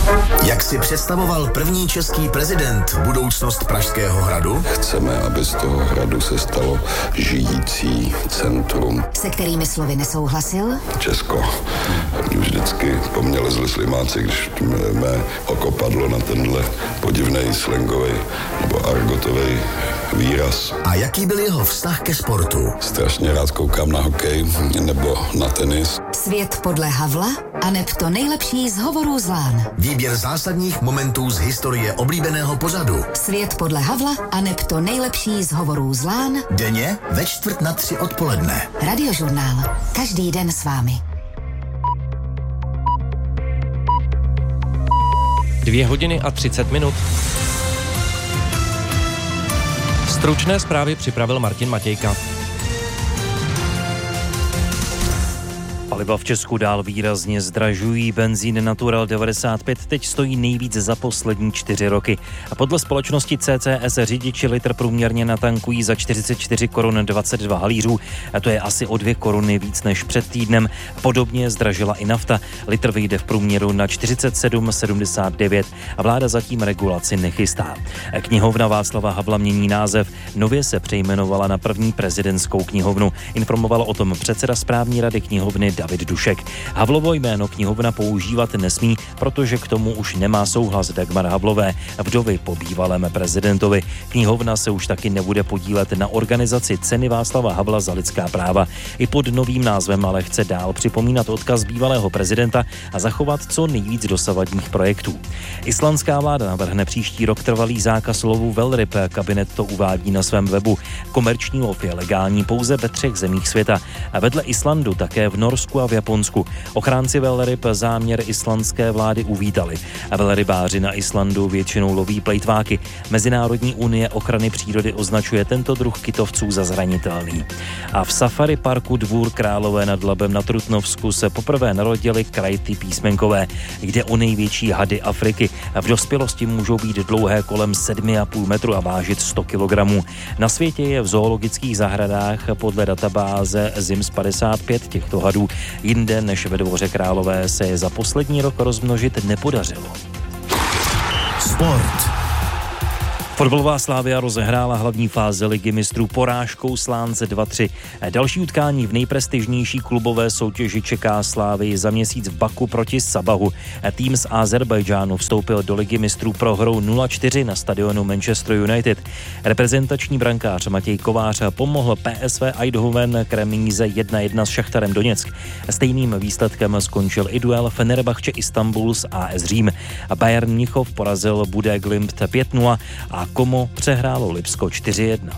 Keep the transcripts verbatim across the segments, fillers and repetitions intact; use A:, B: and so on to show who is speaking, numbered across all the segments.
A: Jak si představoval první český prezident budoucnost Pražského hradu?
B: Chceme, aby z toho hradu se stalo žijící centrum.
C: Se kterými slovy nesouhlasil?
B: Česko už vždycky po mně lezli slimáci, když mé oko padlo na tenhle podivnej slangový nebo argotový výraz.
A: A jaký byl jeho vztah ke sportu?
B: Strašně rád koukám na hokej nebo na tenis.
C: Svět podle Havla aneb to nejlepší z hovorů z lán.
A: Výběr zásadních momentů z historie oblíbeného pořadu.
C: Svět podle Havla aneb to nejlepší z hovorů z lán.
A: Denně ve čtvrt na tři odpoledne.
C: Radiožurnál. Každý den s vámi.
D: Dvě hodiny a třicet minut. Stručné zprávy připravil Martin Matějka. Paliva v Česku dál výrazně zdražují. Benzín Natural devadesát pět teď stojí nejvíc za poslední čtyři roky. A podle společnosti C C S řidiči litr průměrně natankují za čtyřicet čtyři korun dvacet dva halířů. A to je asi o dvě koruny víc než před týdnem. Podobně zdražila i nafta. Litr vyjde v průměru na čtyřicet sedm sedmdesát devět a vláda zatím regulaci nechystá. Knihovna Václava Havla mění název. Nově se přejmenovala na první prezidentskou knihovnu. Informoval o tom předseda správní rady knihovny David Dušek. Havlovo jméno knihovna používat nesmí, protože k tomu už nemá souhlas Dagmar Havlové, vdovy po bývalém prezidentovi. Knihovna se už taky nebude podílet na organizaci ceny Václava Havla za lidská práva. I pod novým názvem ale chce dál připomínat odkaz bývalého prezidenta a zachovat co nejvíc dosavadních projektů. Islandská vláda navrhne příští rok trvalý zákaz lovu velryb. Kabinet to uvádí na svém webu. Komerční lov je legální pouze ve třech zemích světa. A vedle Islandu také v Norsku a v Japonsku. Ochránci velryb záměr islandské vlády uvítali. A velrybáři na Islandu většinou loví plejtváky. Mezinárodní unie ochrany přírody označuje tento druh kytovců za zranitelný. A v safari parku Dvůr Králové nad Labem na Trutnovsku se poprvé narodili krajty písmenkové, kde o největší hady Afriky. V dospělosti můžou být dlouhé kolem sedm a půl metru a vážit sto kilogramů. Na světě je v zoologických zahradách podle databáze Zims padesát pět těchto hadů. Jinde než ve Dvoře Králové se je za poslední rok rozmnožit nepodařilo.
A: Sport.
D: Fotbalová Slavia rozehrála hlavní fáze ligy mistrů porážkou Slánce dva tři. Další utkání v nejprestižnější klubové soutěži čeká Slavii za měsíc v Baku proti Sabahu. Tým z Azerbajdžánu vstoupil do ligy mistrů prohrou nula čtyři na stadionu Manchester United. Reprezentační brankář Matěj Kovář pomohl P S V Eindhoven k remíze jedna jedna s Šachtarem Doněck. Stejným výsledkem skončil i duel Fenerbahce Istanbul s A S Řím. Bayern Mnichov porazil Budé Glimt pět nula a Komo přehrálo Lipsko čtyři jedna.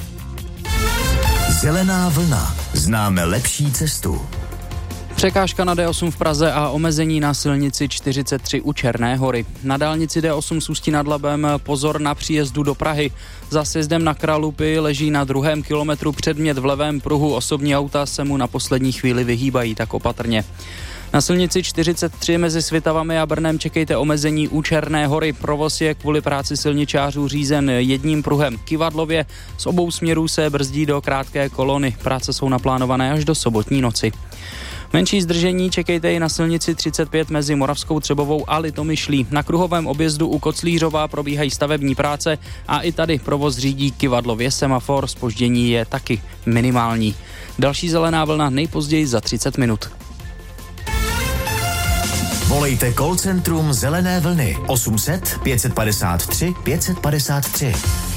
A: Zelená vlna. Známe lepší cestu.
E: Překážka na D osm v Praze a omezení na silnici čtyřicet tři u Černé Hory. Na dálnici D osm s Ústí nad Labem pozor na příjezdu do Prahy. Za sjezdem na Kralupy leží na druhém kilometru předmět v levém pruhu. Osobní auta se mu na poslední chvíli vyhýbají, tak opatrně. Na silnici čtyřicet tři mezi Svitavami a Brnem čekejte omezení u Černé Hory. Provoz je kvůli práci silničářů řízen jedním pruhem Kyvadlově. Z obou směrů se brzdí do krátké kolony. Práce jsou naplánované až do sobotní noci. Menší zdržení čekejte i na silnici třicet pět mezi Moravskou Třebovou a Litomyšlí. Na kruhovém objezdu u Koclířova probíhají stavební práce a i tady provoz řídí Kyvadlově semafor. Zpoždění je taky minimální. Další zelená vlna nejpozději za třicet minut.
A: Volejte call centrum Zelené vlny osm set pět padesát tři pět padesát tři.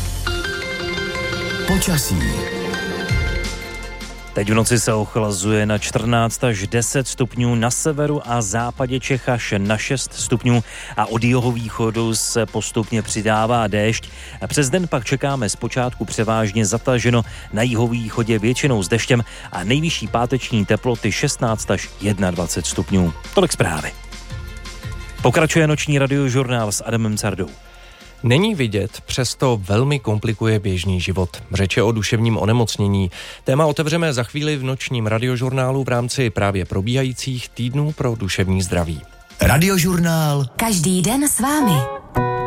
A: Počasí.
D: Teď v noci se ochlazuje na čtrnáct až deset stupňů, na severu a západě Čech až na šest stupňů a od jihovýchodu se postupně přidává déšť. Přes den pak čekáme zpočátku převážně zataženo, na jihovýchodě většinou s deštěm a nejvyšší páteční teploty šestnáct až dvacet jedna stupňů. Tolik zprávy. Pokračuje noční radiožurnál s Adamem Cardou.
F: Není vidět, přesto velmi komplikuje běžný život. Řeč je o duševním onemocnění. Téma otevřeme za chvíli v nočním radiožurnálu v rámci právě probíhajících týdnů pro duševní zdraví.
A: Radiožurnál.
C: Každý den s vámi.